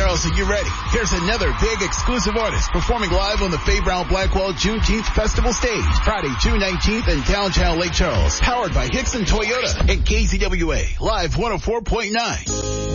Charles, are you ready? Here's another big exclusive artist performing live on the Faye Brown Blackwell Juneteenth Festival stage, Friday, June 19th in downtown Lake Charles. Powered by Hickson Toyota and KZWA, Live 104.9.